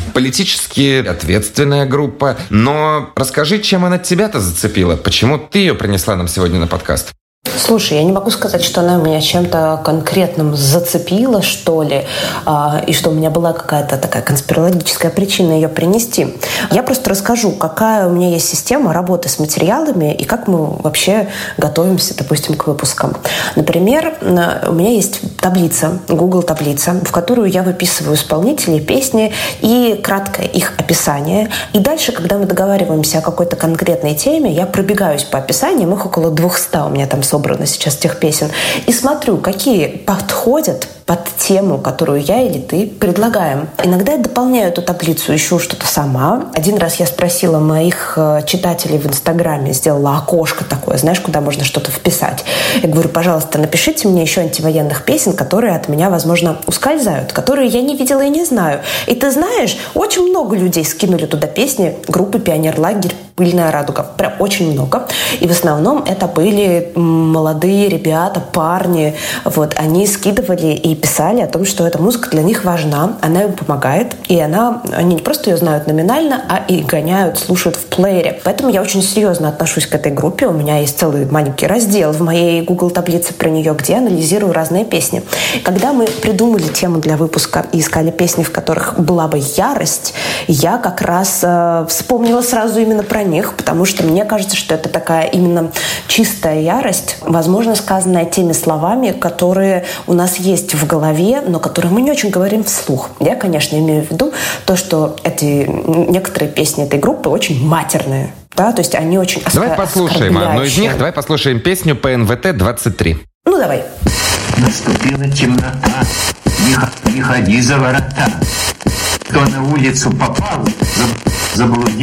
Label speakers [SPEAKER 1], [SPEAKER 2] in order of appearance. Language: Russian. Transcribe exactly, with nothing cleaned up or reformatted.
[SPEAKER 1] политически ответственная группа. Но расскажи, чем она тебя-то зацепила? Почему ты ее принесла нам сегодня на подкаст?
[SPEAKER 2] Слушай, я не могу сказать, что она меня чем-то конкретным зацепила, что ли, и что у меня была какая-то такая конспирологическая причина ее принести. Я просто расскажу, какая у меня есть система работы с материалами и как мы вообще готовимся, допустим, к выпускам. Например, у меня есть таблица, Google таблица, в которую я выписываю исполнителей, песни и краткое их описание. И дальше, когда мы договариваемся о какой-то конкретной теме, я пробегаюсь по описаниям, их около двухсот у меня там собрано сейчас тех песен, и смотрю, какие подходят под тему, которую я или ты предлагаем. Иногда я дополняю эту таблицу, ищу что-то сама. Один раз я спросила моих читателей в Инстаграме, сделала окошко такое, знаешь, куда можно что-то вписать. Я говорю, пожалуйста, напишите мне еще антивоенных песен, которые от меня, возможно, ускользают, которые я не видела и не знаю. И ты знаешь, очень много людей скинули туда песни группы «Пионерлагерь», «Пыльная радуга». Прям очень много. И в основном это были молодые ребята, парни. Вот, они скидывали и писали о том, что эта музыка для них важна, она им помогает, и она, они не просто ее знают номинально, а и гоняют, слушают в плеере. Поэтому я очень серьезно отношусь к этой группе. У меня есть целый маленький раздел в моей Google таблице про нее, где я анализирую разные песни. Когда мы придумали тему для выпуска и искали песни, в которых была бы ярость, я как раз э, вспомнила сразу именно про них, потому что мне кажется, что это такая именно чистая ярость, возможно, сказанная теми словами, которые у нас есть в голове, но которые мы не очень говорим вслух. Я, конечно, имею в виду то, что эти некоторые песни этой группы очень матерные. Да, то есть они очень оскор...
[SPEAKER 1] Давай послушаем одну из них. Давай послушаем песню пэ эн вэ тэ двадцать три.
[SPEAKER 2] Ну, давай.
[SPEAKER 3] Наступила темнота, не, не ходи за ворота. Кто на улицу попал, заблудился.